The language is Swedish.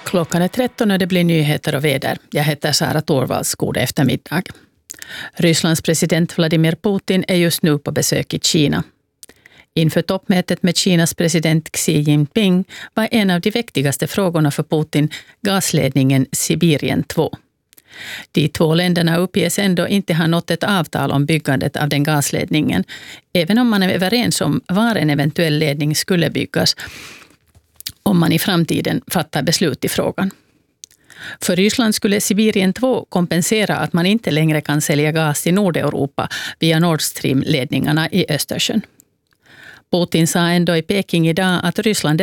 Klockan är 13 och det blir nyheter och väder. Jag heter Sara Torvalds. God eftermiddag. Rysslands president Vladimir Putin är just nu på besök i Kina. Inför toppmötet med Kinas president Xi Jinping var en av de viktigaste frågorna för Putin gasledningen Sibirien 2. De två länderna uppges ändå inte ha nått ett avtal om byggandet av den gasledningen, även om man är överens om var en eventuell ledning skulle byggas om man i framtiden fattar beslut i frågan. För Ryssland skulle Sibirien 2 kompensera att man inte längre kan sälja gas till Nordeuropa via Nord Stream-ledningarna i Östersjön. Putin sa ändå i Peking idag att Ryssland